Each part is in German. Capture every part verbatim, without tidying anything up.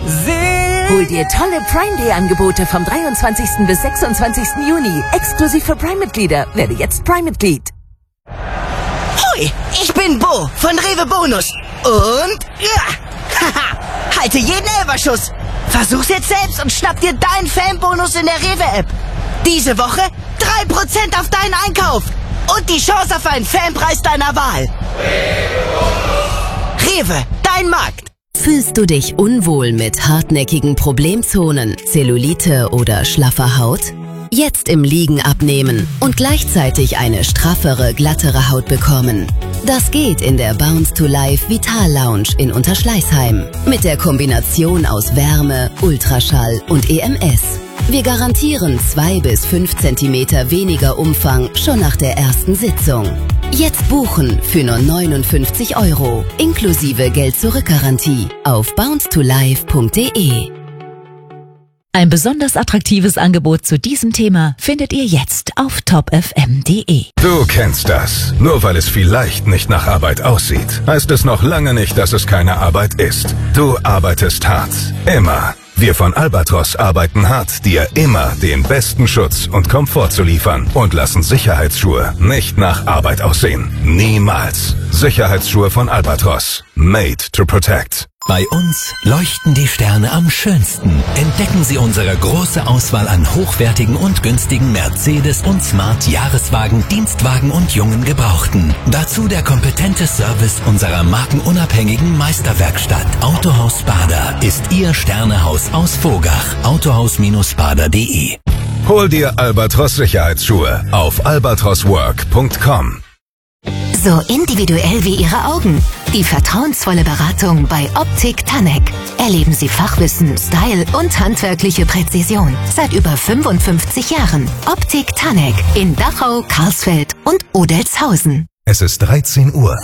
Hol dir tolle Prime Day Angebote vom dreiundzwanzigsten bis sechsundzwanzigsten Juni. Exklusiv für Prime-Mitglieder. Werde jetzt Prime-Mitglied. Hoi, ich bin Bo von Rewe Bonus. Und ja, haha, halte jeden Elberschuss. Versuch's jetzt selbst und schnapp dir deinen Fanbonus in der Rewe-App. Diese Woche drei Prozent auf deinen Einkauf. Und die Chance auf einen Fanpreis deiner Wahl. Rewe, dein Markt. Fühlst du dich unwohl mit hartnäckigen Problemzonen, Zellulite oder schlaffer Haut? Jetzt im Liegen abnehmen und gleichzeitig eine straffere, glattere Haut bekommen. Das geht in der Bounce to Life Vital Lounge in Unterschleißheim. Mit der Kombination aus Wärme, Ultraschall und E M S. Wir garantieren zwei bis fünf Zentimeter weniger Umfang schon nach der ersten Sitzung. Jetzt buchen für nur neunundfünfzig Euro, inklusive Geld-Zurück-Garantie auf bounce to life punkt de. Ein besonders attraktives Angebot zu diesem Thema findet ihr jetzt auf top f m punkt de. Du kennst das. Nur weil es vielleicht nicht nach Arbeit aussieht, heißt es noch lange nicht, dass es keine Arbeit ist. Du arbeitest hart. Immer. Wir von Albatros arbeiten hart, dir immer den besten Schutz und Komfort zu liefern und lassen Sicherheitsschuhe nicht nach Arbeit aussehen. Niemals. Sicherheitsschuhe von Albatros. Made to protect. Bei uns leuchten die Sterne am schönsten. Entdecken Sie unsere große Auswahl an hochwertigen und günstigen Mercedes- und Smart-Jahreswagen, Dienstwagen und jungen Gebrauchten. Dazu der kompetente Service unserer markenunabhängigen Meisterwerkstatt. Autohaus Bader ist Ihr Sternehaus aus Vogach. autohaus Bindestrich bader punkt de. Hol dir Albatros Sicherheitsschuhe auf albatros work punkt com. So individuell wie Ihre Augen. Die vertrauensvolle Beratung bei Optik Tanek. Erleben Sie Fachwissen, Style und handwerkliche Präzision. Seit über fünfundfünfzig Jahren. Optik Tanek in Dachau, Karlsfeld und Odelshausen. Es ist dreizehn Uhr.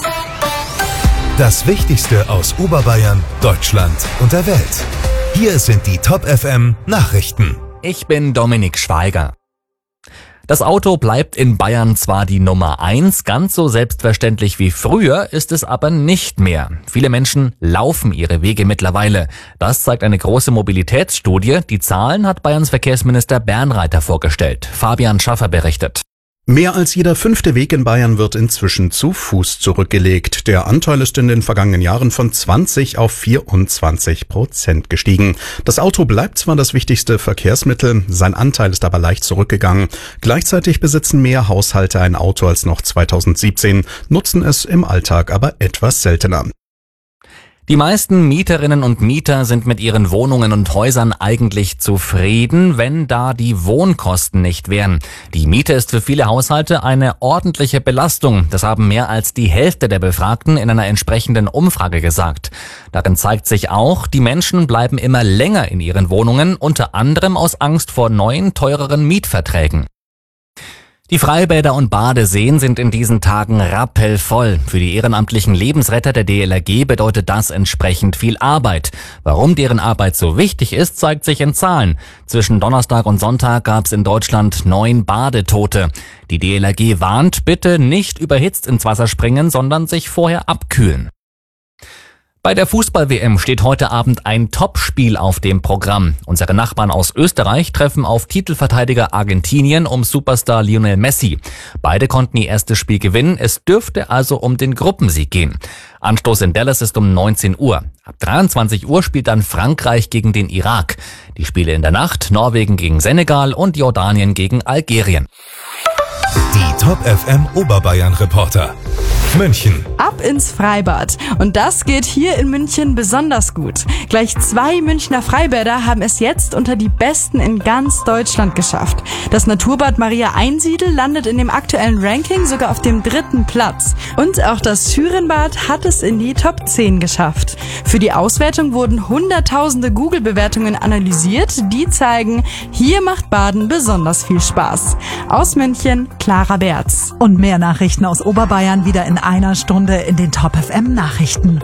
Das Wichtigste aus Oberbayern, Deutschland und der Welt. Hier sind die Top F M Nachrichten. Ich bin Dominik Schweiger. Das Auto bleibt in Bayern zwar die Nummer eins, ganz so selbstverständlich wie früher ist es aber nicht mehr. Viele Menschen laufen ihre Wege mittlerweile. Das zeigt eine große Mobilitätsstudie. Die Zahlen hat Bayerns Verkehrsminister Bernreiter vorgestellt. Fabian Schaffer berichtet. Mehr als jeder fünfte Weg in Bayern wird inzwischen zu Fuß zurückgelegt. Der Anteil ist in den vergangenen Jahren von zwanzig auf vierundzwanzig Prozent gestiegen. Das Auto bleibt zwar das wichtigste Verkehrsmittel, sein Anteil ist aber leicht zurückgegangen. Gleichzeitig besitzen mehr Haushalte ein Auto als noch zweitausendsiebzehn, nutzen es im Alltag aber etwas seltener. Die meisten Mieterinnen und Mieter sind mit ihren Wohnungen und Häusern eigentlich zufrieden, wenn da die Wohnkosten nicht wären. Die Miete ist für viele Haushalte eine ordentliche Belastung. Das haben mehr als die Hälfte der Befragten in einer entsprechenden Umfrage gesagt. Darin zeigt sich auch, die Menschen bleiben immer länger in ihren Wohnungen, unter anderem aus Angst vor neuen, teureren Mietverträgen. Die Freibäder und Badeseen sind in diesen Tagen rappelvoll. Für die ehrenamtlichen Lebensretter der D L R G bedeutet das entsprechend viel Arbeit. Warum deren Arbeit so wichtig ist, zeigt sich in Zahlen. Zwischen Donnerstag und Sonntag gab es in Deutschland neun Badetote. Die D L R G warnt, bitte nicht überhitzt ins Wasser springen, sondern sich vorher abkühlen. Bei der Fußball-W M steht heute Abend ein Topspiel auf dem Programm. Unsere Nachbarn aus Österreich treffen auf Titelverteidiger Argentinien um Superstar Lionel Messi. Beide konnten ihr erstes Spiel gewinnen, es dürfte also um den Gruppensieg gehen. Anstoß in Dallas ist um neunzehn Uhr. Ab dreiundzwanzig Uhr spielt dann Frankreich gegen den Irak. Die Spiele in der Nacht: Norwegen gegen Senegal und Jordanien gegen Algerien. Die Top F M Oberbayern Reporter. München. Ab ins Freibad. Und das geht hier in München besonders gut. Gleich zwei Münchner Freibäder haben es jetzt unter die besten in ganz Deutschland geschafft. Das Naturbad Maria Einsiedel landet in dem aktuellen Ranking sogar auf dem dritten Platz. Und auch das Schürenbad hat es in die Top zehn geschafft. Für die Auswertung wurden hunderttausende Google-Bewertungen analysiert, die zeigen, hier macht Baden besonders viel Spaß. Aus München, Clara Berz. Und mehr Nachrichten aus Oberbayern wieder in einer Stunde in den Top F M Nachrichten.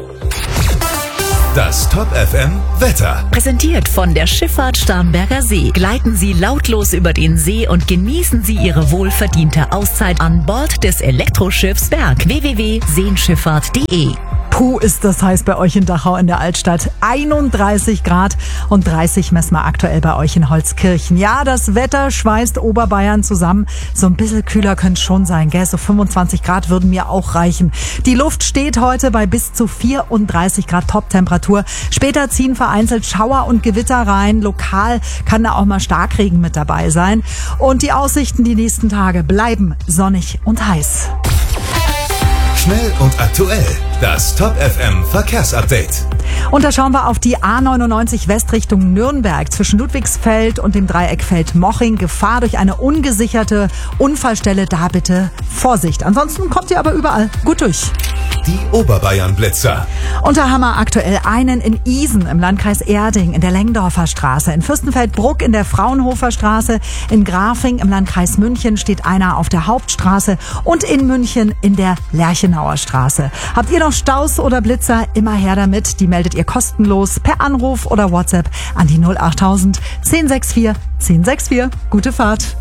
Das Top F M Wetter. Präsentiert von der Schifffahrt Starnberger See. Gleiten Sie lautlos über den See und genießen Sie Ihre wohlverdiente Auszeit an Bord des Elektroschiffs Berg. w w w punkt seenschifffahrt punkt de Puh, ist das heiß bei euch in Dachau in der Altstadt. einunddreißig Grad und dreißig messen wir aktuell bei euch in Holzkirchen. Ja, das Wetter schweißt Oberbayern zusammen. So ein bisschen kühler könnte es schon sein, gell? So fünfundzwanzig Grad würden mir auch reichen. Die Luft steht heute bei bis zu vierunddreißig Grad Top-Temperatur. Später ziehen vereinzelt Schauer und Gewitter rein. Lokal kann da auch mal Starkregen mit dabei sein. Und die Aussichten die nächsten Tage bleiben sonnig und heiß. Schnell und aktuell. Das Top F M Verkehrsupdate. Und da schauen wir auf die A neunundneunzig West Richtung Nürnberg zwischen Ludwigsfeld und dem Dreieck Feldmoching. Gefahr durch eine ungesicherte Unfallstelle. Da bitte Vorsicht. Ansonsten kommt ihr aber überall gut durch. Die Oberbayern-Blitzer. Und da haben wir aktuell einen in Isen im Landkreis Erding in der Lengdorfer Straße, in Fürstenfeldbruck in der Fraunhofer Straße, in Grafing im Landkreis München steht einer auf der Hauptstraße und in München in der Lerchenauer Straße. Habt ihr noch Staus oder Blitzer? Immer her damit. Die meldet ihr kostenlos per Anruf oder WhatsApp an die null achttausend zehn sechs vier zehn sechs vier. Gute Fahrt.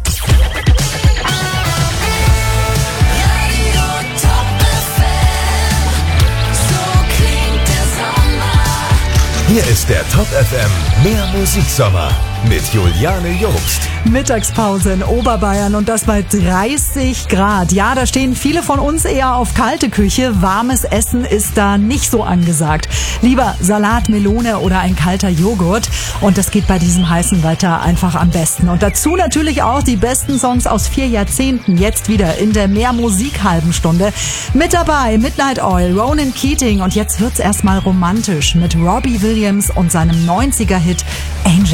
Hier ist der Top F M Mehr Musiksommer mit Juliane Jobst. Mittagspause in Oberbayern und das bei dreißig Grad. Ja, da stehen viele von uns eher auf kalte Küche. Warmes Essen ist da nicht so angesagt. Lieber Salat, Melone oder ein kalter Joghurt. Und das geht bei diesem heißen Wetter einfach am besten. Und dazu natürlich auch die besten Songs aus vier Jahrzehnten. Jetzt wieder in der Mehr Musik halben Stunde. Mit dabei Midnight Oil, Ronan Keating und jetzt wird's erstmal romantisch mit Robbie Williams und seinem neunziger Hit Angel.